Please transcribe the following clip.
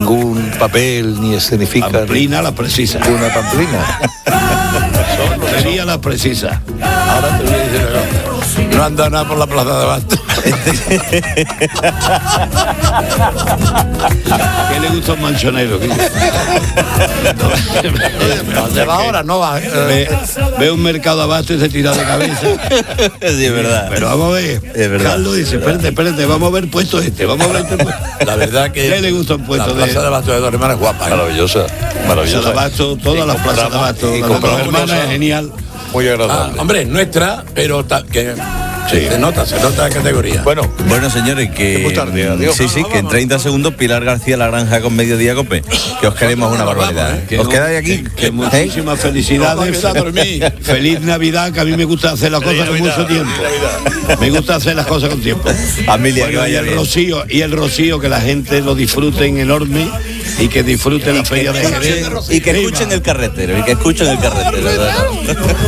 ningún papel ni escenifica. Pamplina la precisa. Una pamplina. Sería la precisa. Ahora te voy a decir una cosa. No anda nada por la plaza de Abasto. ¿Qué le gusta un manchonero? ¿Dónde va ahora? No va. Ve un mercado de abasto y se tira de cabeza. Sí, es verdad. Pero vamos a ver. Es verdad. Carlos dice, espérate, vamos a ver puesto este, vamos a ver este puesto. La verdad que ¿Qué le gusta un puesto la plaza de Abasto de Dos Hermanas es guapa. Maravillosa. Maravillosa. De abasto, todas las plazas de abasto, y la de Dos compramos Hermanas una- es genial. Muy agradable. Hombre, es nuestra, pero se nota la categoría. Bueno, Señores, que muy tarde, adiós. sí, que en 30 segundos Pilar García La Granja con Mediodía Cope, que os queremos una barbaridad. Que ¿Os no- quedáis aquí? Que muchísimas felicidades. No, me queda a dormir. Feliz Navidad, que a mí me gusta hacer las cosas con mucho tiempo. Me gusta hacer las cosas con tiempo. Familia, que Bueno, y vaya el bien. rocío, que la gente lo disfrute en enorme y que disfruten la feria de Jerez. Y que escuchen el carretero, ¿verdad?